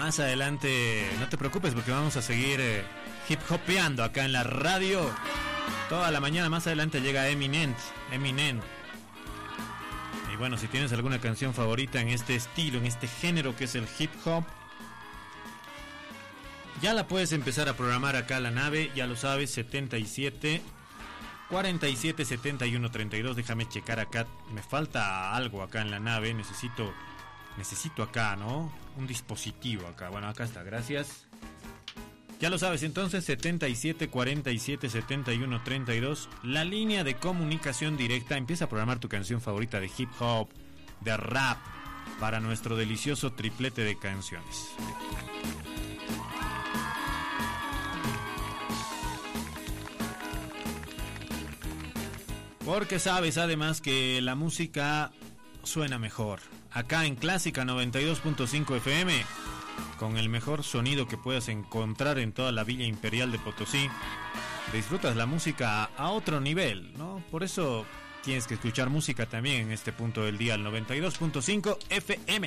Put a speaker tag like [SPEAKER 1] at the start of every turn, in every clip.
[SPEAKER 1] Más adelante, no te preocupes porque vamos a seguir hip hopeando acá en la radio toda la mañana. Más adelante llega Eminem. Y bueno, si tienes alguna canción favorita en este estilo, en este género que es el hip hop, ya la puedes empezar a programar acá a la nave, ya lo sabes, 77 47 71 32. Déjame checar acá, me falta algo acá en la nave, necesito acá, ¿no? Un dispositivo acá. Bueno, acá está, gracias. Ya lo sabes, entonces 77 47 71 32, la línea de comunicación directa. Empieza a programar tu canción favorita de hip hop, de rap, para nuestro delicioso triplete de canciones. Porque sabes además que la música suena mejor acá en Clásica 92.5 FM, con el mejor sonido que puedas encontrar en toda la Villa Imperial de Potosí. Disfrutas la música a otro nivel, ¿no? Por eso tienes que escuchar música también en este punto del día, al 92.5 FM.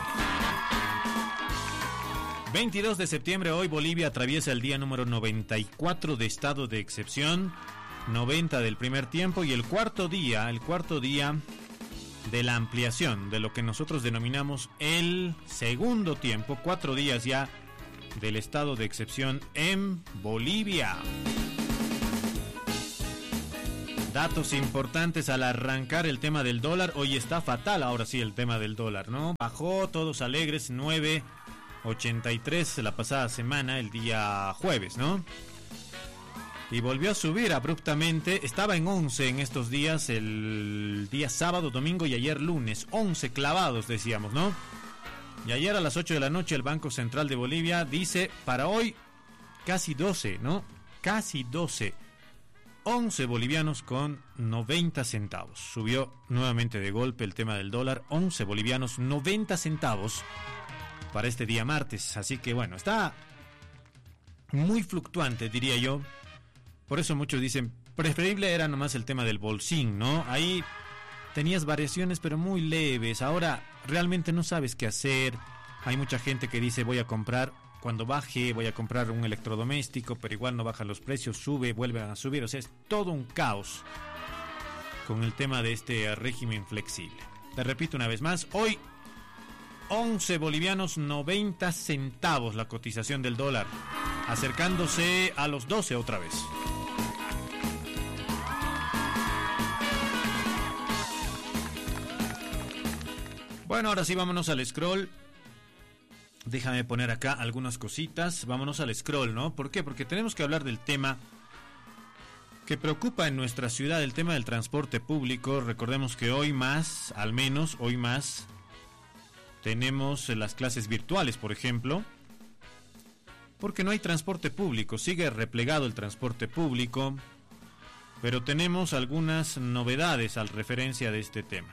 [SPEAKER 1] 22 de septiembre, hoy Bolivia atraviesa el día número 94 de estado de excepción, 90 del primer tiempo y el cuarto día de la ampliación de lo que nosotros denominamos el segundo tiempo, 4 días ya del estado de excepción en Bolivia. Datos importantes al arrancar el tema del dólar. Hoy está fatal, ahora sí, el tema del dólar, ¿no? Bajó, todos alegres, 9.83 la pasada semana, el día jueves, ¿no? Y volvió a subir abruptamente. Estaba en 11 en estos días, el día sábado, domingo y ayer lunes. 11 clavados, decíamos, ¿no? Y ayer a las 8 de la noche el Banco Central de Bolivia dice, para hoy, casi 12, ¿no? Casi 12. 11 bolivianos con 90 centavos. Subió nuevamente de golpe el tema del dólar. 11 bolivianos, 90 centavos para este día martes. Así que bueno, está muy fluctuante, diría yo. Por eso muchos dicen, preferible era nomás el tema del bolsín, ¿no? Ahí tenías variaciones pero muy leves. Ahora realmente no sabes qué hacer. Hay mucha gente que dice, voy a comprar, cuando baje voy a comprar un electrodoméstico, pero igual no bajan los precios, sube, vuelven a subir. O sea, es todo un caos con el tema de este régimen flexible. Te repito una vez más, hoy 11 bolivianos 90 centavos la cotización del dólar, acercándose a los 12 otra vez. Bueno, ahora sí, vámonos al scroll. Déjame poner acá algunas cositas. Vámonos al scroll, ¿no? ¿Por qué? Porque tenemos que hablar del tema que preocupa en nuestra ciudad, el tema del transporte público. Recordemos que hoy más, al menos hoy más, tenemos las clases virtuales, por ejemplo, porque no hay transporte público. Sigue replegado el transporte público, pero tenemos algunas novedades al referencia de este tema.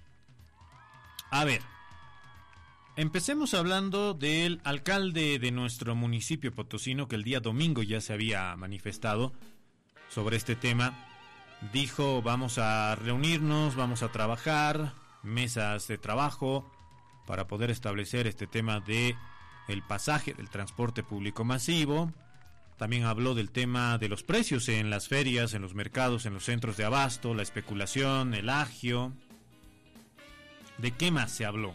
[SPEAKER 1] A ver, empecemos hablando del alcalde de nuestro municipio potosino, que el día domingo ya se había manifestado sobre este tema. Dijo, vamos a reunirnos, vamos a trabajar, mesas de trabajo, para poder establecer este tema de el pasaje del transporte público masivo. También habló del tema de los precios en las ferias, en los mercados, en los centros de abasto, la especulación, el agio. ¿De qué más se habló?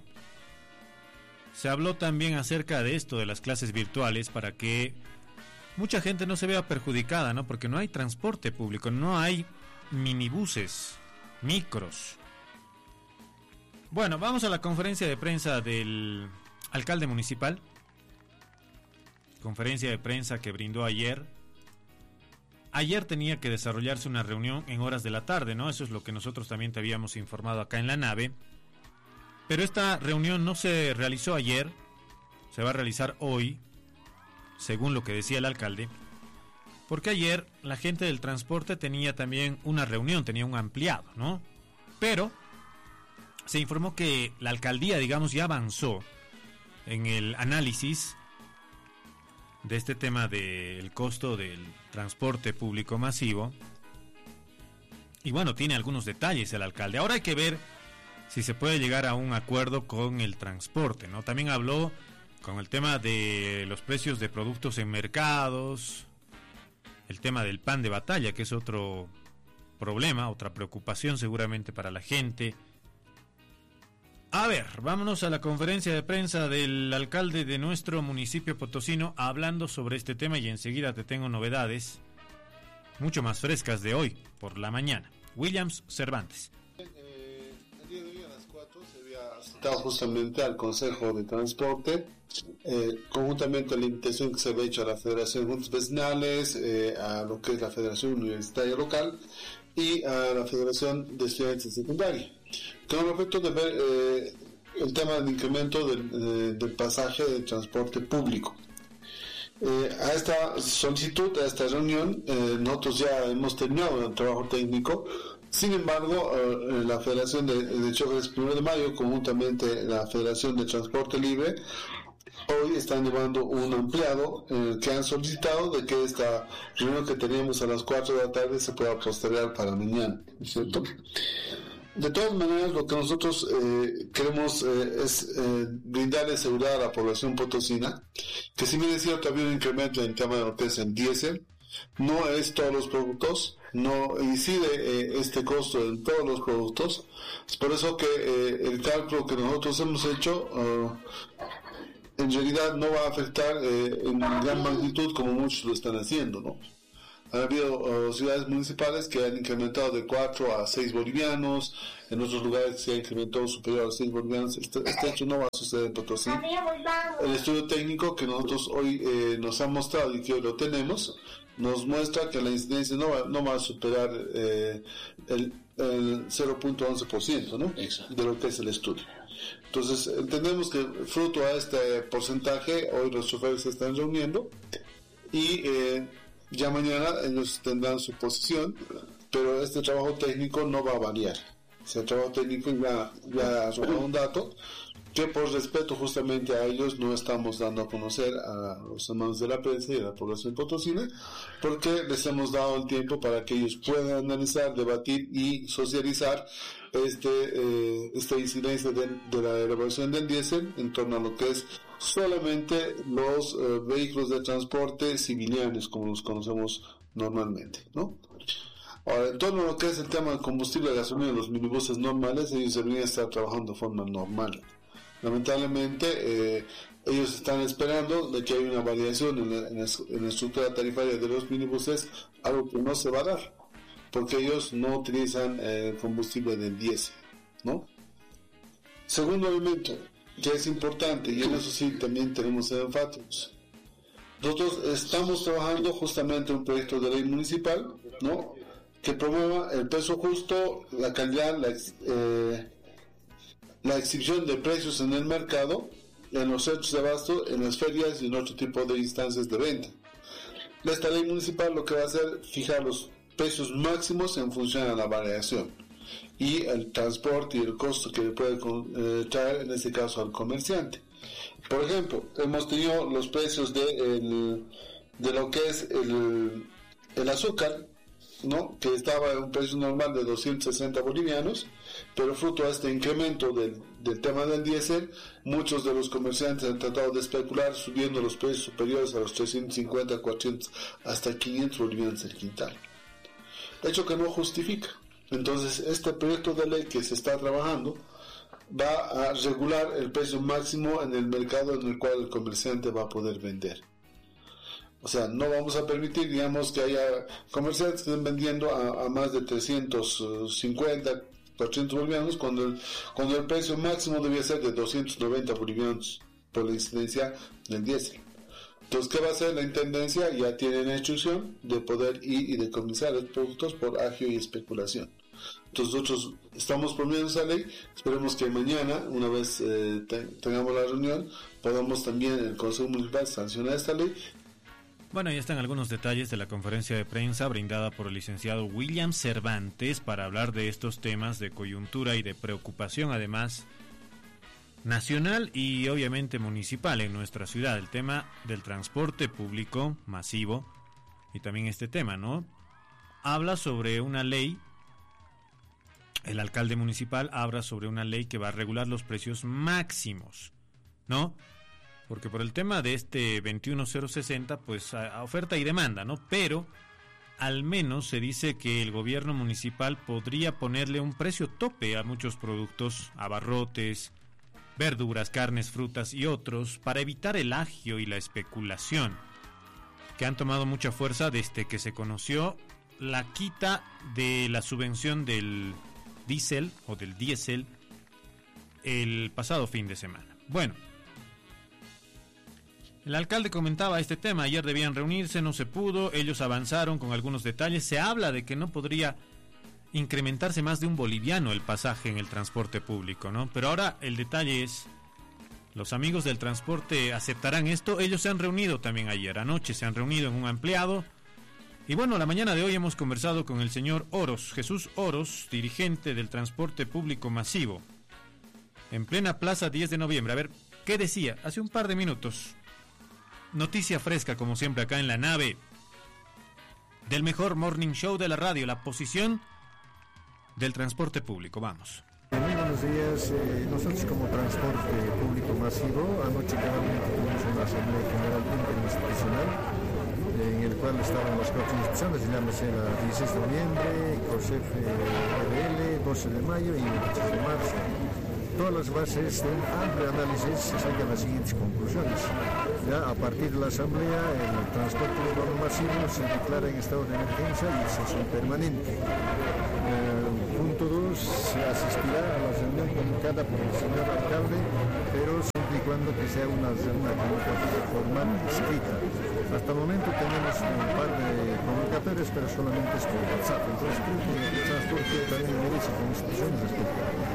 [SPEAKER 1] Se habló también acerca de esto de las clases virtuales para que mucha gente no se vea perjudicada, ¿no? Porque no hay transporte público, no hay minibuses, micros. Bueno, vamos a la conferencia de prensa del alcalde municipal. Conferencia de prensa que brindó ayer. Ayer tenía que desarrollarse una reunión en horas de la tarde, ¿no? Eso es lo que nosotros también te habíamos informado acá en la nave. Pero esta reunión no se realizó ayer, se va a realizar hoy, según lo que decía el alcalde, porque ayer la gente del transporte tenía también una reunión, tenía un ampliado, ¿no? Pero se informó que la alcaldía, digamos, ya avanzó en el análisis de este tema del costo del transporte público masivo. Y bueno, tiene algunos detalles el alcalde. Ahora hay que ver si se puede llegar a un acuerdo con el transporte, ¿no? También habló con el tema de los precios de productos en mercados, el tema del pan de batalla, que es otro problema, otra preocupación seguramente para la gente. A ver, vámonos a la conferencia de prensa del alcalde de nuestro municipio potosino hablando sobre este tema, y enseguida te tengo novedades mucho más frescas de hoy por la mañana. Williams Cervantes.
[SPEAKER 2] El día de hoy a las 4 se había citado justamente al Consejo de Transporte, conjuntamente a la invitación que se había hecho a la Federación de Juntas Vecinales, a lo que es la Federación Universitaria Local y a la Federación de Estudiantes Secundaria, con respecto de ver el tema del incremento del pasaje de transporte público. A esta solicitud, a esta reunión, nosotros ya hemos terminado el trabajo técnico. Sin embargo, la Federación de Choferes 1 de Mayo, conjuntamente la Federación de Transporte Libre, hoy están llevando un ampliado que han solicitado de que esta reunión que teníamos a las 4 de la tarde se pueda postergar para mañana, ¿cierto? De todas maneras, lo que nosotros queremos es brindarle seguridad a la población potosina, que si bien es cierto había un incremento en el tema de lo que es el diésel, no es todos los productos, no incide este costo en todos los productos. Es por eso que el cálculo que nosotros hemos hecho en realidad no va a afectar en gran magnitud como muchos lo están haciendo, ¿no? Han habido ciudades municipales que han incrementado de 4 a 6 bolivianos, en otros lugares se ha incrementado superior a 6 bolivianos. Este hecho no va a suceder en Potosí. El estudio técnico que nosotros hoy nos han mostrado y que hoy lo tenemos, nos muestra que la incidencia no va a superar el 0.11%, ¿no? De lo que es el estudio. Entonces, entendemos que fruto a este porcentaje, hoy los choferes se están reuniendo y ya mañana ellos tendrán su posición, pero este trabajo técnico no va a variar. Ese trabajo técnico ya arrojó un dato que por respeto justamente a ellos no estamos dando a conocer a los hermanos de la prensa y a la población potosina, porque les hemos dado el tiempo para que ellos puedan analizar, debatir y socializar esta incidencia de la elaboración del diésel en torno a lo que es solamente los vehículos de transporte civilianos, como los conocemos normalmente, ¿no? Ahora, en torno a lo que es el tema del combustible de gasolina, los minibuses normales, ellos deberían estar trabajando de forma normal. Lamentablemente, ellos están esperando de que haya una variación en la estructura tarifaria de los minibuses, algo que no se va a dar, porque ellos no utilizan combustible del diésel, ¿no? Segundo elemento, que es importante, y en eso sí también tenemos enfáticos. Nosotros estamos trabajando justamente en un proyecto de ley municipal, ¿no?, que promueva el precio justo, la calidad, la exhibición de precios en el mercado, en los centros de abasto, en las ferias y en otro tipo de instancias de venta. Esta ley municipal lo que va a hacer es fijar los precios máximos en función a la variación y el transporte y el costo que le puede traer, en este caso, al comerciante. Por ejemplo, hemos tenido los precios de lo que es el azúcar, ¿no?, que estaba en un precio normal de 260 bolivianos, pero fruto a este incremento del tema del diésel, muchos de los comerciantes han tratado de especular subiendo los precios superiores a los 350, 400, hasta 500 bolivianos el quintal. Hecho que no justifica. Entonces, este proyecto de ley que se está trabajando va a regular el precio máximo en el mercado en el cual el comerciante va a poder vender. O sea, no vamos a permitir, digamos, que haya comerciantes que estén vendiendo a más de 350, 400 bolivianos, cuando el precio máximo debía ser de 290 bolivianos por la incidencia del diésel. Entonces, ¿qué va a hacer la Intendencia? Ya tiene la instrucción de poder ir y decomisar los productos por agio y especulación. Entonces, nosotros estamos promoviendo esa ley. Esperemos que mañana, una vez tengamos la reunión, podamos también en el Consejo Municipal sancionar esta ley.
[SPEAKER 1] Bueno, ya están algunos detalles de la conferencia de prensa brindada por el licenciado William Cervantes para hablar de estos temas de coyuntura y de preocupación, además nacional y obviamente municipal en nuestra ciudad, el tema del transporte público masivo y también este tema, ¿no? Habla sobre una ley, el alcalde municipal habla sobre una ley que va a regular los precios máximos, ¿no? porque por el tema de este 21060, pues a oferta y demanda, ¿no? Pero al menos se dice que el gobierno municipal podría ponerle un precio tope a muchos productos, abarrotes, verduras, carnes, frutas y otros, para evitar el agio y la especulación, que han tomado mucha fuerza desde que se conoció la quita de la subvención del diésel o del diésel el pasado fin de semana. Bueno, el alcalde comentaba este tema. Ayer debían reunirse, no se pudo. Ellos avanzaron con algunos detalles. Se habla de que no podría incrementarse más de $1 el pasaje en el transporte público, ¿no? Pero ahora el detalle es, ¿los amigos del transporte aceptarán esto? Ellos se han reunido también ayer, anoche se han reunido en un ampliado. Y bueno, la mañana de hoy hemos conversado con el señor Oros, Jesús Oros, dirigente del transporte público masivo, en plena Plaza 10 de noviembre. A ver, ¿qué decía? Hace un par de minutos. Noticia fresca, como siempre, acá en la nave del mejor morning show de la radio, la posición del transporte público. Vamos.
[SPEAKER 3] Muy buenos días. Nosotros como transporte público masivo, anoche cabalmente tuvimos una asamblea general interinstitucional en el cual estaban las 4 instituciones, llámese la 16 de noviembre, COSEF RL, 12 de mayo y 23 de marzo. Todas las bases de un amplio análisis se sacan las siguientes conclusiones. Ya a partir de la asamblea, el transporte urbano masivo se declara en estado de emergencia y sesión permanente. Punto 2, se asistirá a la reunión convocada por el señor alcalde, pero siempre y cuando que sea una convocatoria formal escrita. Hasta el momento tenemos un par de convocatorias, pero solamente es por WhatsApp. Entonces creo que el transporte también merece con instituciones respecto.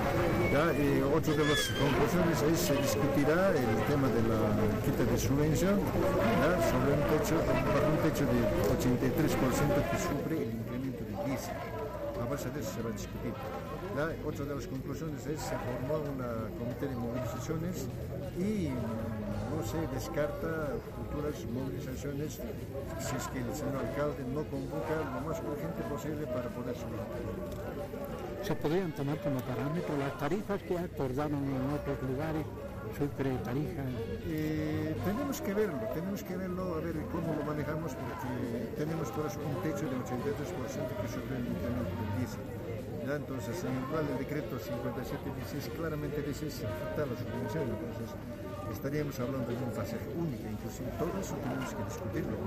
[SPEAKER 3] Otra de las conclusiones es se discutirá el tema de la quita de subvención sobre bajo un techo de 83% que sufre el incremento del diésel. A base de eso se va a discutir. Otra de las conclusiones es se formó un comité de movilizaciones y no se descarta futuras movilizaciones si es que el señor alcalde no convoca lo más urgente posible para poder subir.
[SPEAKER 4] ¿Se podrían tomar como parámetro las tarifas que acordaron en otros lugares? ¿Sucre, Tarija?
[SPEAKER 3] Tenemos que verlo, a ver cómo lo manejamos, porque tenemos por eso un techo de 83% que sufre el incremento del diésel. Ya, entonces, en el cual el decreto 5716 claramente dice se falta la subvención, entonces estaríamos hablando de una fase única, inclusive todo eso tenemos que discutirlo.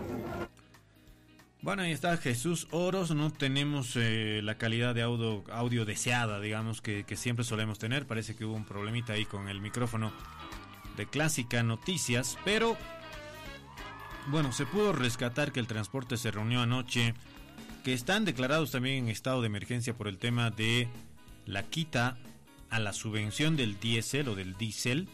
[SPEAKER 1] Bueno, ahí está Jesús Oros. No tenemos la calidad de audio deseada, digamos, que siempre solemos tener. Parece que hubo un problemita ahí con el micrófono de Clásica Noticias, pero bueno, se pudo rescatar que el transporte se reunió anoche, que están declarados también en estado de emergencia por el tema de la quita a la subvención del diésel o del diésel,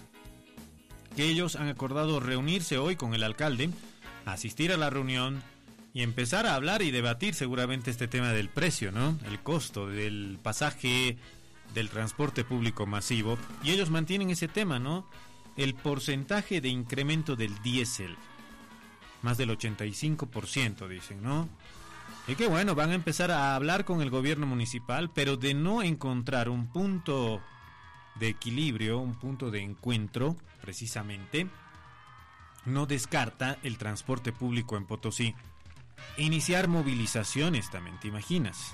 [SPEAKER 1] que ellos han acordado reunirse hoy con el alcalde, asistir a la reunión y empezar a hablar y debatir seguramente este tema del precio, ¿no? El costo del pasaje del transporte público masivo. Y ellos mantienen ese tema, ¿no? El porcentaje de incremento del diésel. Más del 85%, dicen, ¿no? Y que bueno, van a empezar a hablar con el gobierno municipal, pero de no encontrar un punto de equilibrio, un punto de encuentro, precisamente, no descarta el transporte público en Potosí iniciar movilizaciones también. ¿Te imaginas?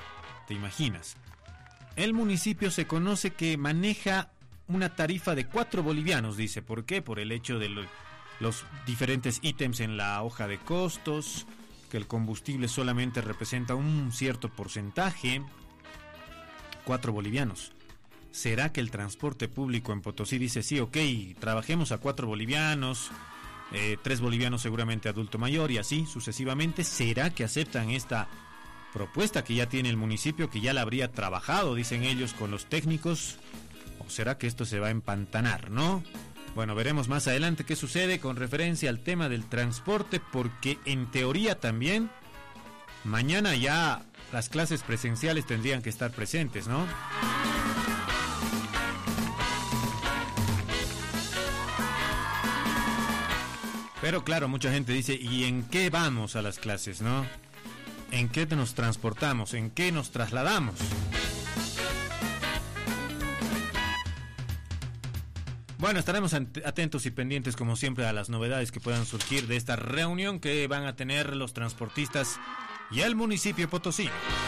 [SPEAKER 1] El municipio se conoce que maneja una tarifa de 4 bolivianos, dice. ¿Por qué? Por el hecho de los diferentes ítems en la hoja de costos, que el combustible solamente representa un cierto porcentaje. 4 bolivianos. ¿Será que el transporte público en Potosí dice sí, ok, trabajemos a 4 bolivianos, 3 bolivianos seguramente adulto mayor y así sucesivamente? ¿Será que aceptan esta propuesta que ya tiene el municipio, que ya la habría trabajado, dicen ellos, con los técnicos? ¿O será que esto se va a empantanar, no? Bueno, veremos más adelante qué sucede con referencia al tema del transporte, porque en teoría también mañana ya las clases presenciales tendrían que estar presentes, ¿no? Pero claro, mucha gente dice, ¿y en qué vamos a las clases, no? ¿En qué nos transportamos? ¿En qué nos trasladamos? Bueno, estaremos atentos y pendientes como siempre a las novedades que puedan surgir de esta reunión que van a tener los transportistas y el municipio Potosí.